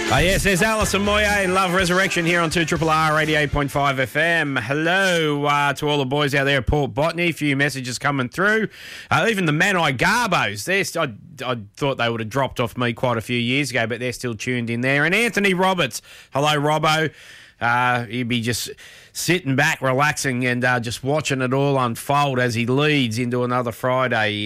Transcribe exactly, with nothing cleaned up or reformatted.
Oh, yes, there's Alison Moyet in Love Resurrection here on two R R R eighty-eight point five F M. Hello uh, to all the boys out there at Port Botany. A few messages coming through. Uh, even the Manai Garbos, they're st- I, I thought they would have dropped off me quite a few years ago, but they're still tuned in there. And Anthony Roberts, hello, Robbo. Uh, he'd be just sitting back, relaxing, and uh, just watching it all unfold as he leads into another Friday.